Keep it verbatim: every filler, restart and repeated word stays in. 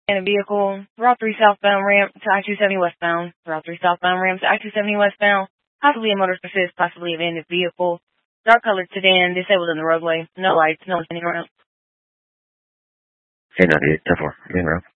In a vehicle, Route three southbound ramp to I two seventy westbound. Route three southbound ramp to I two seventy westbound. Possibly a motorist assist, possibly a abandoned vehicle. Dark colored sedan, disabled in the roadway. No lights, no one standing around. K ninety-eight, ten four, main route.